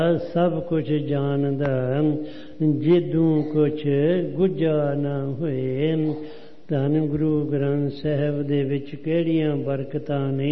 सब कुछ जानदा जिदू कुछ गुझा ना होए। धन गुरु ग्रंथ साहिब दे विच किहड़ियां बरकतां ने,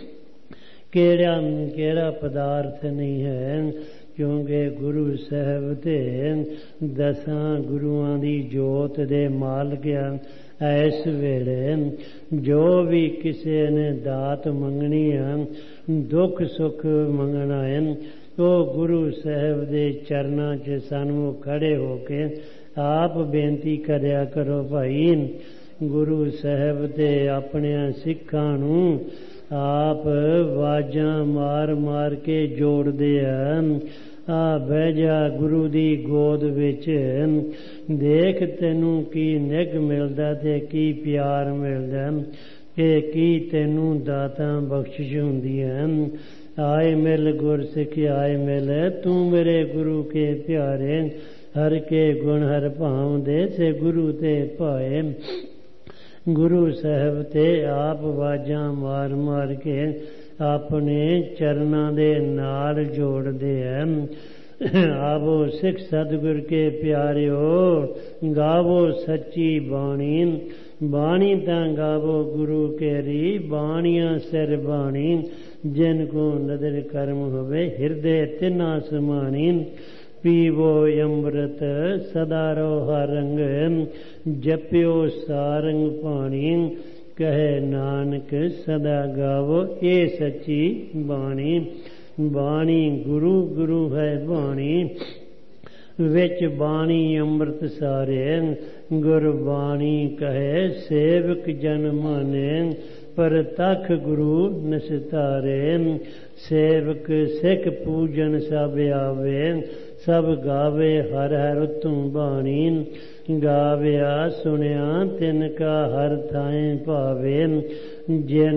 केड़ा पदार्थ नहीं है। क्योंकि गुरु साहिब ते 10 गुरुआं दी जोत दे मालक आ। इस वेले जो भी किसी ने दात मंगनी है, दुख सुख मंगना है, तो गुरु साहिब दे चरनां च सन्मुख खड़े हो के आप बेनती करया करो। भाई गुरु साहिब ते अपने सिखां नूं आप वाजां मार मार के जोड़दे आ। बह जा गुरु दी गोद विच, देख तैनूं की निग मिलदा ते की प्यार मिलदा, ते की तैनूं दातां बख्शिश हुंदी है। आए मिल गुर सिख आए मिल, तू मेरे गुरु के प्यारे। हर के गुण हर भाव दे से गुरु ते पाए। गुरु साहिब ते आप वाजां मार मार के अपने चरनां दे नाल जोड़दे हैं। आवो सिख सतगुर के प्यारिओ, गावो सच्ची बाणी। बाणी तां गावो गुरु केरी, बाणियां सिर बाणी। जिनको नदर कर्म होवे हृदय तिना समानी। पीवो अमृत सदा रहो रंग, जप्यो सारंग पाणी। कहे नानक सदा गावो ये सच्ची बाणी। बाणी गुरु गुरु है बाणी, विच बाणी अमृत सारे। गुरबाणी कहे सेवक जन माने, पर तख गुरु निस्तारे। सेवक सिख पूजन सब आवे, सब गावे हर हर तू बाणी। गाव्या सुनिया तिनका हर थाएं पावे, जिन